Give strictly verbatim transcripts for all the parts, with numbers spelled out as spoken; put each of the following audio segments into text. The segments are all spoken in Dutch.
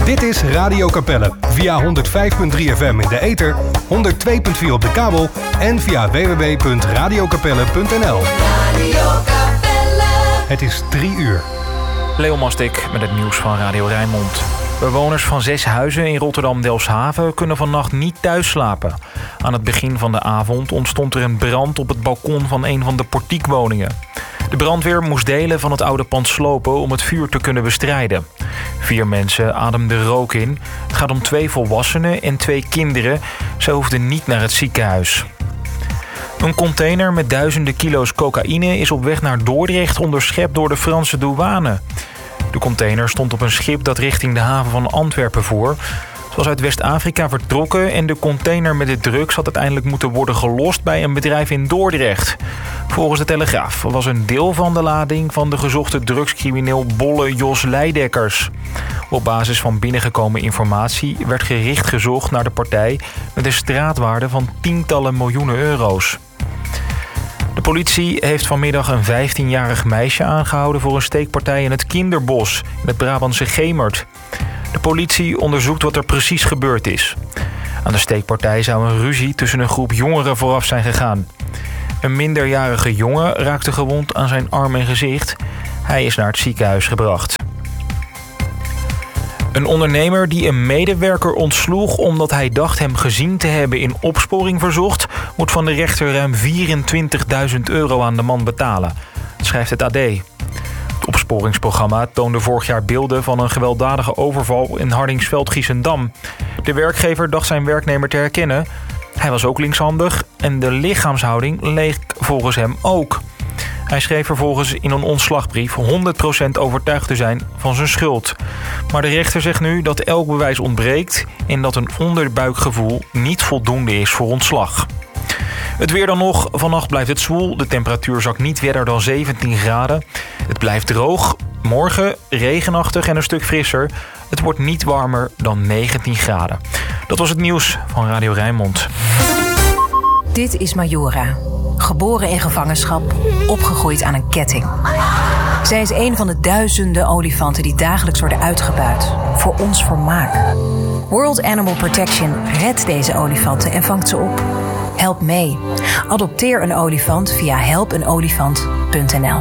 Dit is Radio Capelle via honderd vijf komma drie F M in de ether, honderd twee komma vier op de kabel en via w w w punt radio capelle punt n l. Radio Capelle. Het is drie uur. Leon Mastik met het nieuws van Radio Rijnmond. Bewoners van zes huizen in Rotterdam-Delfshaven kunnen vannacht niet thuis slapen. Aan het begin van de avond ontstond er een brand op het balkon van een van de portiekwoningen. De brandweer moest delen van het oude pand slopen om het vuur te kunnen bestrijden. Vier mensen ademden rook in. Het gaat om twee volwassenen en twee kinderen. Ze hoefden niet naar het ziekenhuis. Een container met duizenden kilo's cocaïne is op weg naar Dordrecht onderschept door de Franse douane. De container stond op een schip dat richting de haven van Antwerpen voer. Het was uit West-Afrika vertrokken en de container met de drugs had uiteindelijk moeten worden gelost bij een bedrijf in Dordrecht. Volgens de Telegraaf was een deel van de lading van de gezochte drugscrimineel Bolle Jos Leidekkers. Op basis van binnengekomen informatie werd gericht gezocht naar de partij met een straatwaarde van tientallen miljoenen euro's. De politie heeft vanmiddag een vijftienjarig meisje aangehouden voor een steekpartij in het Kinderbos in het Brabantse Gemert. De politie onderzoekt wat er precies gebeurd is. Aan de steekpartij zou een ruzie tussen een groep jongeren vooraf zijn gegaan. Een minderjarige jongen raakte gewond aan zijn arm en gezicht. Hij is naar het ziekenhuis gebracht. Een ondernemer die een medewerker ontsloeg omdat hij dacht hem gezien te hebben in opsporing verzocht, moet van de rechter ruim vierentwintigduizend euro aan de man betalen. Dat schrijft het A D. Het opsporingsprogramma toonde vorig jaar beelden van een gewelddadige overval in Hardingsveld-Giessendam. De werkgever dacht zijn werknemer te herkennen. Hij was ook linkshandig en de lichaamshouding leek volgens hem ook. Hij schreef vervolgens in een ontslagbrief honderd procent overtuigd te zijn van zijn schuld. Maar de rechter zegt nu dat elk bewijs ontbreekt en dat een onderbuikgevoel niet voldoende is voor ontslag. Het weer dan nog. Vannacht blijft het zwoel. De temperatuur zakt niet verder dan zeventien graden. Het blijft droog. Morgen regenachtig en een stuk frisser. Het wordt niet warmer dan negentien graden. Dat was het nieuws van Radio Rijnmond. Dit is Majora. Geboren in gevangenschap, opgegroeid aan een ketting. Zij is een van de duizenden olifanten die dagelijks worden uitgebuit. Voor ons vermaak. World Animal Protection redt deze olifanten en vangt ze op. Help mee. Adopteer een olifant via help een olifant punt n l.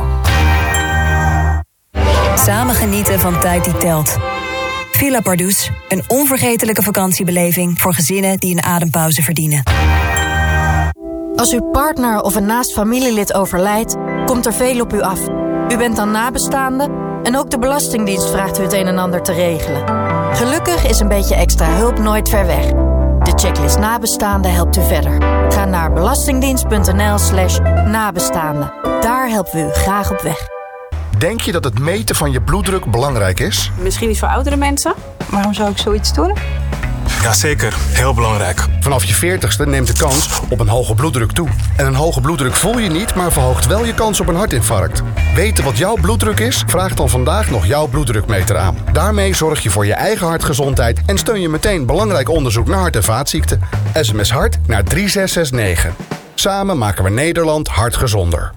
Samen genieten van tijd die telt. Villa Pardoes, een onvergetelijke vakantiebeleving voor gezinnen die een adempauze verdienen. Als uw partner of een naast familielid overlijdt, komt er veel op u af. U bent dan nabestaande en ook de Belastingdienst vraagt u het een en ander te regelen. Gelukkig is een beetje extra hulp nooit ver weg. De checklist nabestaande helpt u verder. Ga naar belastingdienst punt n l slash nabestaande. Daar helpen we u graag op weg. Denk je dat het meten van je bloeddruk belangrijk is? Misschien niet voor oudere mensen. Waarom zou ik zoiets doen? Jazeker, heel belangrijk. Vanaf je veertigste neemt de kans op een hoge bloeddruk toe. En een hoge bloeddruk voel je niet, maar verhoogt wel je kans op een hartinfarct. Weten wat jouw bloeddruk is? Vraag dan vandaag nog jouw bloeddrukmeter aan. Daarmee zorg je voor je eigen hartgezondheid en steun je meteen belangrijk onderzoek naar hart- en vaatziekten. S M S hart naar drie zes zes negen. Samen maken we Nederland hartgezonder.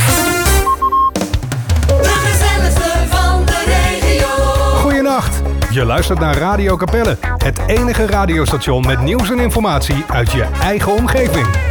Goedenacht. Je luistert naar Radio Capelle, het enige radiostation met nieuws en informatie uit je eigen omgeving.